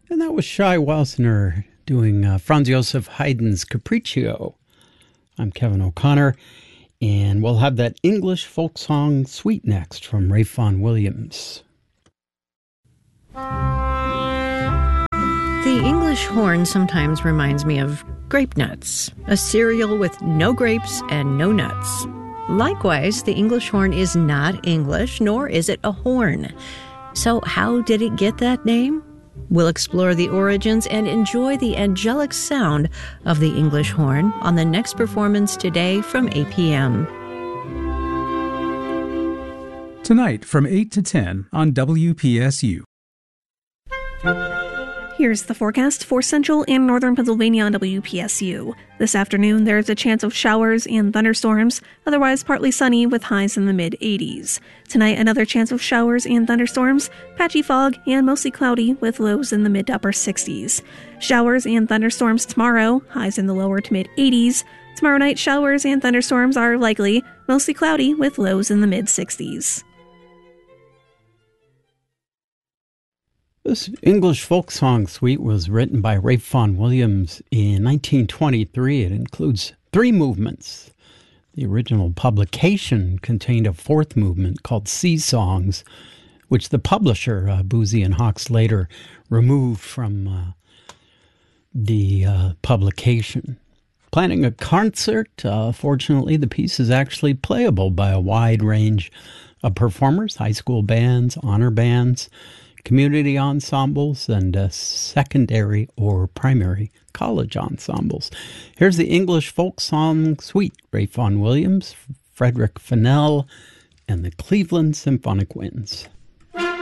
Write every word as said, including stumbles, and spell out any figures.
And that was Shai Wilsener doing uh, Franz Joseph Haydn's Capriccio. I'm Kevin O'Connor, and we'll have that English folk song suite next from Ralph Vaughan Williams. The English horn sometimes reminds me of grape nuts, a cereal with no grapes and no nuts. Likewise, the English horn is not English, nor is it a horn. So how did it get that name? We'll explore the origins and enjoy the angelic sound of the English horn on the next performance today from eight p.m. Tonight from eight to ten on W P S U. Here's the forecast for central and northern Pennsylvania on W P S U. This afternoon, there's a chance of showers and thunderstorms, otherwise partly sunny with highs in the mid-eighties. Tonight, another chance of showers and thunderstorms, patchy fog, and mostly cloudy with lows in the mid to upper sixties. Showers and thunderstorms tomorrow, highs in the lower to mid-eighties. Tomorrow night, showers and thunderstorms are likely, mostly cloudy with lows in the mid-sixties. This English folk song suite was written by Ralph Vaughan Williams in nineteen twenty-three. It includes three movements. The original publication contained a fourth movement called Sea Songs, which the publisher, uh, Boosey and Hawkes, later removed from uh, the uh, publication. Planning a concert, uh, fortunately, the piece is actually playable by a wide range of performers, high school bands, honor bands, community ensembles, and uh, secondary or primary college ensembles. Here's the English folk song suite, Ralph Vaughan Williams, Frederick Fennell, and the Cleveland Symphonic Winds.